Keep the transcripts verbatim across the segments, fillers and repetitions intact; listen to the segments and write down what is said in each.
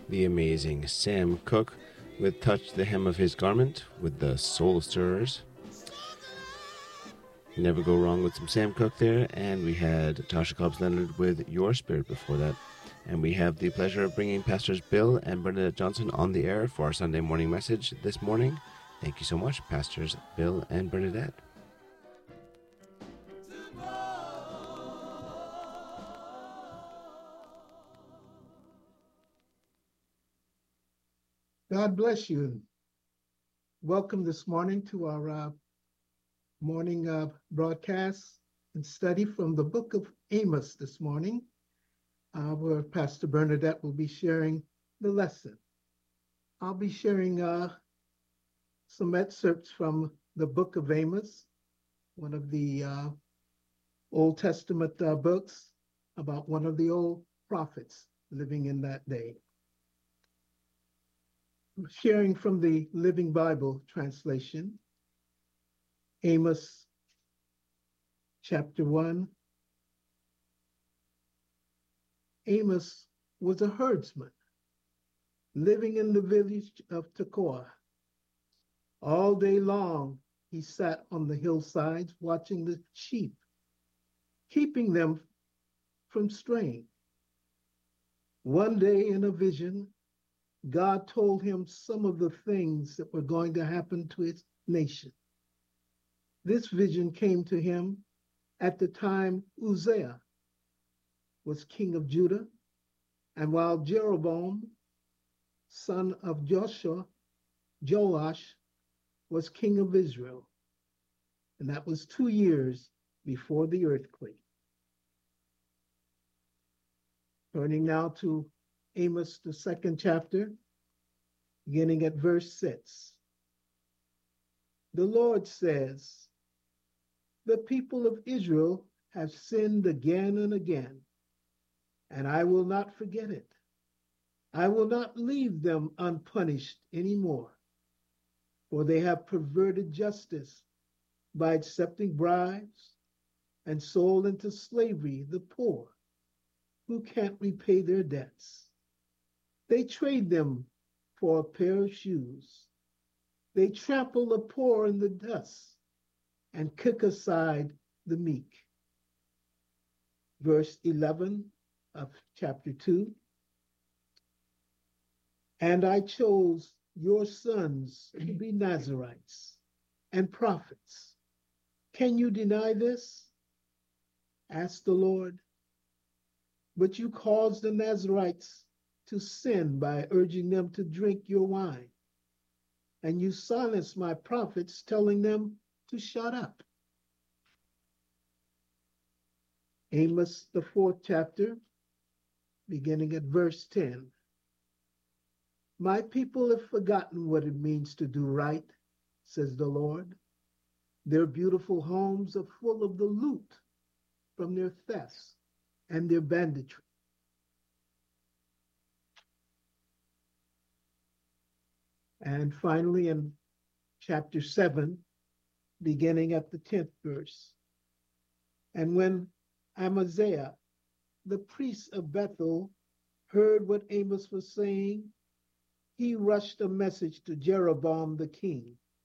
the amazing Sam Cooke with Touch the Hem of His Garment with the Soul Stirrers. Never go wrong with some Sam Cooke there. And we had Tasha Cobbs Leonard with Your Spirit before that. And we have the pleasure of bringing Pastors Bill and Bernadette Johnson on the air for our Sunday morning message this morning. Thank you so much, Pastors Bill and Bernadette. God bless you. Welcome this morning to our uh, morning uh, broadcast and study from the book of Amos this morning, uh, where Pastor Bernadette will be sharing the lesson. I'll be sharing uh, some excerpts from the book of Amos, one of the uh, Old Testament uh, books about one of the old prophets living in that day. Sharing from the Living Bible translation, Amos chapter one. Amos was a herdsman living in the village of Tekoa. All day long, he sat on the hillsides watching the sheep, keeping them from straying. One day in a vision, God told him some of the things that were going to happen to his nation. This vision came to him at the time Uzziah was king of Judah, and while Jeroboam, son of Joshua, Joash, was king of Israel. And that was two years before the earthquake. Turning now to Amos, the second chapter, beginning at verse six. The Lord says, the people of Israel have sinned again and again, and I will not forget it. I will not leave them unpunished anymore, for they have perverted justice by accepting bribes and sold into slavery the poor who can't repay their debts. They trade them for a pair of shoes. They trample the poor in the dust and kick aside the meek. Verse eleven of chapter two. And I chose your sons to be Nazirites and prophets. Can you deny this? Asked the Lord. But you caused the Nazirites to sin by urging them to drink your wine. And you silenced my prophets, telling them to shut up. Amos, the fourth chapter, beginning at verse ten. My people have forgotten what it means to do right, says the Lord. Their beautiful homes are full of the loot from their thefts and their banditry. And finally, in chapter seven, beginning at the tenth verse. And when Amaziah, the priest of Bethel, heard what Amos was saying, he rushed a message to Jeroboam the king.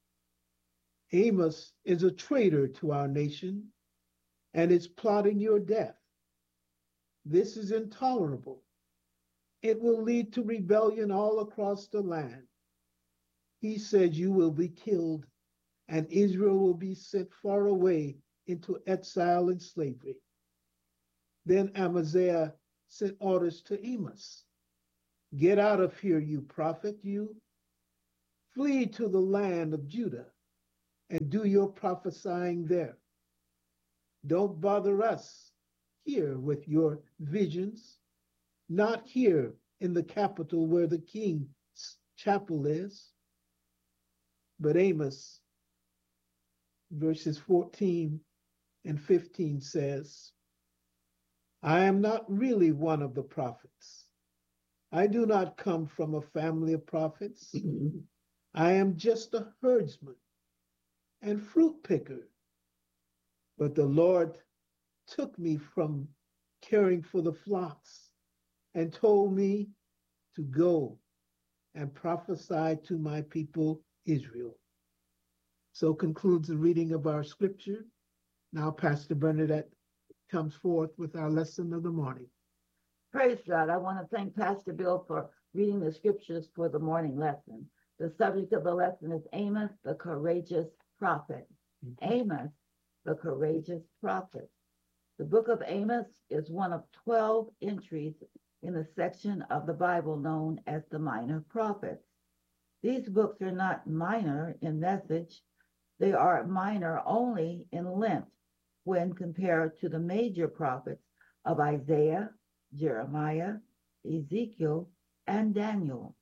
Amos is a traitor to our nation and is plotting your death. This is intolerable. It will lead to rebellion all across the land. He said you will be killed and Israel will be sent far away into exile and slavery. Then Amaziah sent orders to Amos. Get out of here, you prophet, you. Flee to the land of Judah and do your prophesying there. Don't bother us here with your visions, not here in the capital where the king's chapel is. But Amos, verses fourteen and fifteen says, I am not really one of the prophets. I do not come from a family of prophets. I am just a herdsman and fruit picker. But the Lord took me from caring for the flocks and told me, to go and prophesy to my people Israel. So concludes the reading of our scripture. Now Pastor Bernadette comes forth with our lesson of the morning. Praise God. I want to thank Pastor Bill for reading the scriptures for the morning lesson. The subject of the lesson is Amos, the courageous prophet. Mm-hmm. Amos, the courageous prophet. The book of Amos is one of twelve entries in the section of the Bible known as the Minor Prophets. These books are not minor in message. They are minor only in length when compared to the major prophets of Isaiah, Jeremiah, Ezekiel, and Daniel.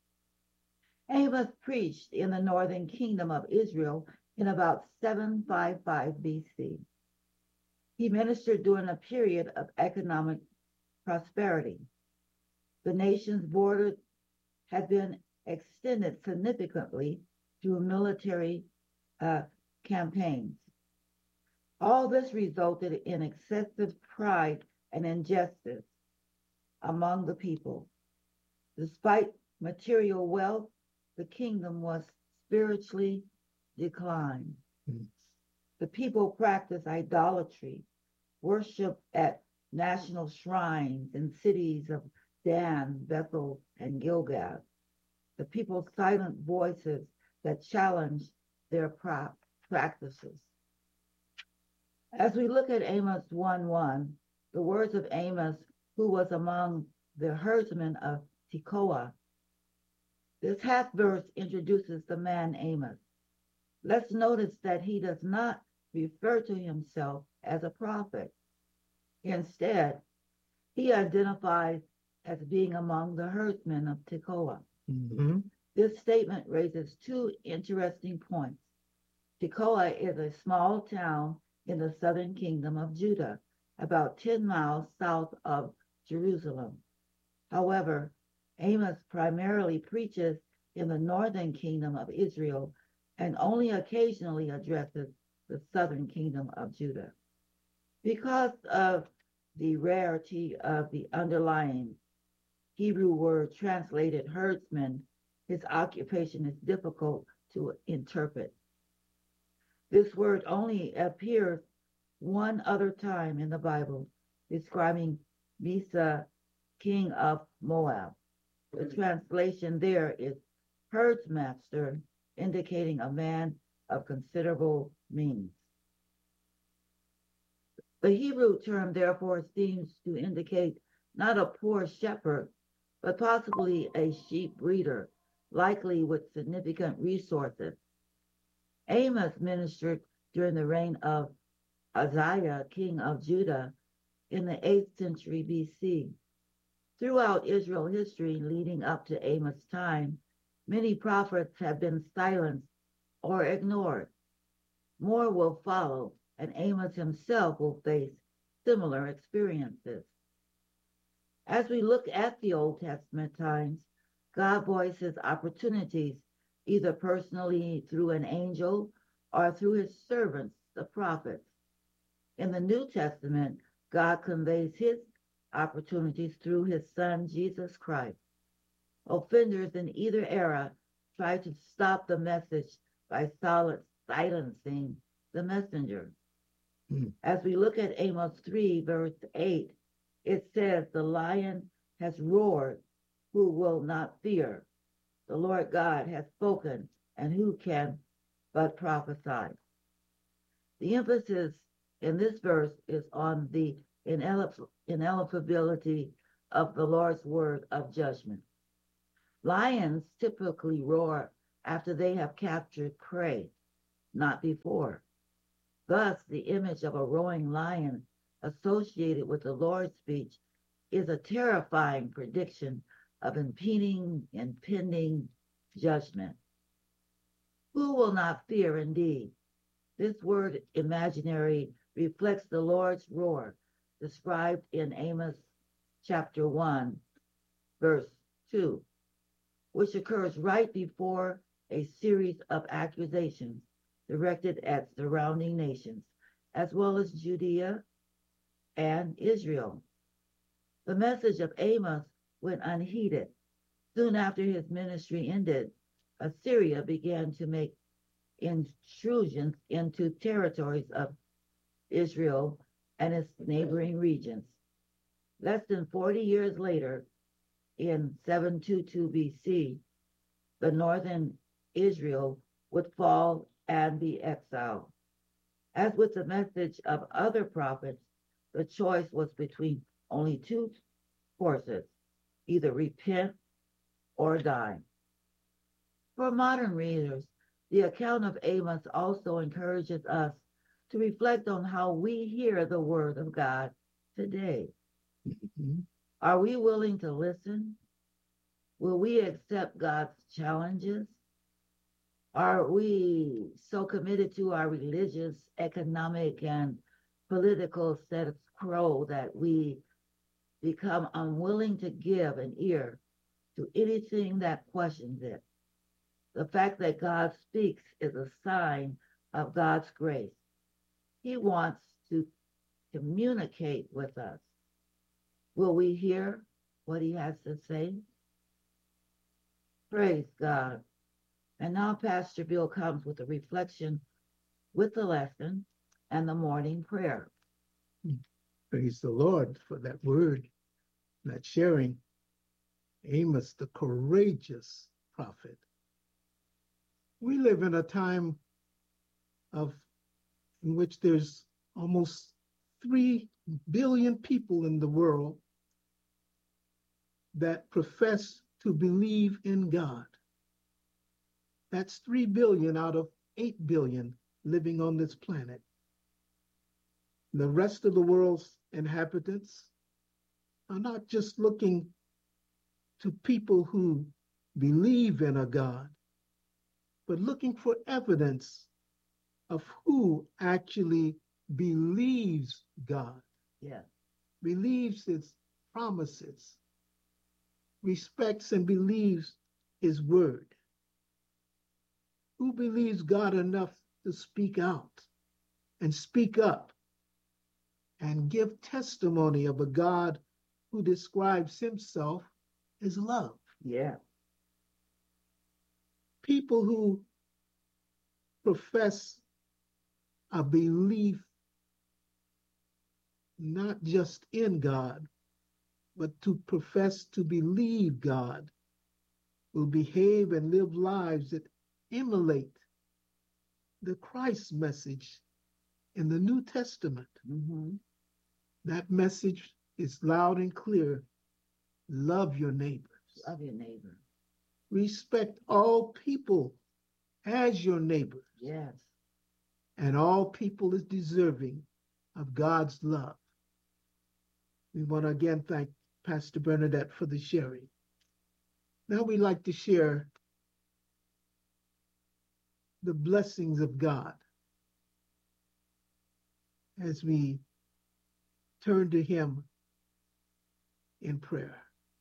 Amos preached in the northern kingdom of Israel in about seven fifty-five B C. He ministered during a period of economic prosperity. The nation's borders had been extended significantly through military uh, campaigns. All this resulted in excessive pride and injustice among the people. Despite material wealth, the kingdom was spiritually declined. Mm. The people practiced idolatry, worship at national shrines in cities of Dan, Bethel, and Gilgal. The people's silent voices that challenged their practices. As we look at Amos one one, the words of Amos, who was among the herdsmen of Tekoa, this half verse introduces the man Amos. Let's notice that he does not refer to himself as a prophet. Instead, he identifies as being among the herdsmen of Tekoa. Mm-hmm. This statement raises two interesting points. Tekoa is a small town in the southern kingdom of Judah, about ten miles south of Jerusalem. However, Amos primarily preaches in the northern kingdom of Israel and only occasionally addresses the southern kingdom of Judah. Because of the rarity of the underlying Hebrew word translated herdsman, his occupation is difficult to interpret. This word only appears one other time in the Bible, describing Misa, king of Moab. The translation there is herdsmaster, indicating a man of considerable means. The Hebrew term, therefore, seems to indicate not a poor shepherd, but possibly a sheep breeder, likely with significant resources. Amos ministered during the reign of Uzziah, king of Judah, in the eighth century B C. Throughout Israel history leading up to Amos' time, many prophets have been silenced or ignored. More will follow, and Amos himself will face similar experiences. As we look at the Old Testament times, God voices opportunities, either personally through an angel or through his servants, the prophets. In the New Testament, God conveys his opportunities through his Son, Jesus Christ. Offenders in either era try to stop the message by silencing the messenger. Mm. As we look at Amos three, verse eight, it says, "The lion has roared, who will not fear? The Lord God has spoken, and who can but prophesy?" The emphasis in this verse is on the ineligibility of the Lord's word of judgment. Lions typically roar after they have captured prey, not before. Thus, the image of a roaring lion associated with the Lord's speech is a terrifying prediction of impending, impending judgment. Who will not fear indeed? This word imaginary reflects the Lord's roar, described in Amos chapter one, verse two, which occurs right before a series of accusations directed at surrounding nations, as well as Judea and Israel. The message of Amos went unheeded, Soon after his ministry ended, Assyria began to make intrusions into territories of Israel and its neighboring regions. Less than forty years later, in seven twenty-two B C, the northern Israel would fall and be exiled. As with the message of other prophets, the choice was between only two courses, either repent or die. For modern readers, the account of Amos also encourages us to reflect on how we hear the word of God today. Mhm. Are we willing to listen? Will we accept God's challenges? Are we so committed to our religious, economic, and political status quo that we become unwilling to give an ear to anything that questions it? The fact that God speaks is a sign of God's grace. He wants to communicate with us. Will we hear what he has to say? Praise God. And now Pastor Bill comes with a reflection with the lesson and the morning prayer. Praise the Lord for that word, that sharing. Amos, the courageous prophet. We live in a time of in which there's almost three billion people in the world that profess to believe in God. That's three billion out of eight billion living on this planet. The rest of the world's inhabitants are not just looking to people who believe in a God, but looking for evidence of who actually believes God, Yeah. believes his promises, respects and believes his word. Who believes God enough to speak out and speak up and give testimony of a God who describes himself as love? Yeah. People who profess a belief not just in God, but to profess to believe God will behave and live lives that emulate the Christ message in the New Testament. Mm-hmm. That message is loud and clear. Love your neighbors. Love your neighbor. Respect all people as your neighbors. Yes. And all people is deserving of God's love. We want to again thank Pastor Bernadette for the sharing. Now we'd like to share the blessings of God as we turn to him in prayer.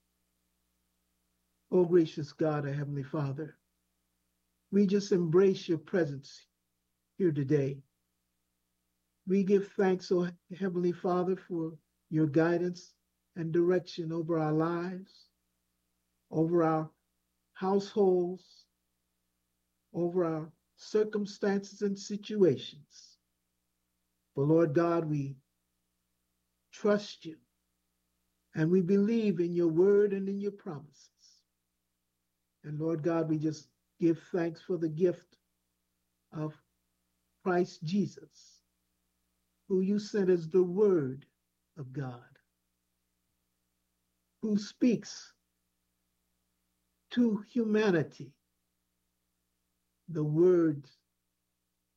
Oh, gracious God, our Heavenly Father, we just embrace your presence here today. We give thanks, oh Heavenly Father, for your guidance and direction over our lives, over our households, over our circumstances and situations. For Lord God, we trust you and we believe in your word and in your promises. And Lord God, we just give thanks for the gift of Christ Jesus, who you sent as the word of God, who speaks to humanity the words